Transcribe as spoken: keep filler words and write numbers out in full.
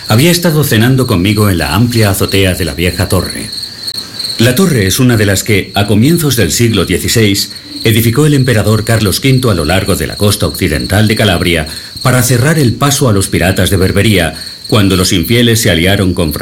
Había estado cenando conmigo en la amplia azotea de la vieja torre. La torre es una de las que, a comienzos del siglo dieciséis, edificó el emperador Carlos quinto a lo largo de la costa occidental de Calabria para cerrar el paso a los piratas de Berbería, cuando los infieles se aliaron con Francisco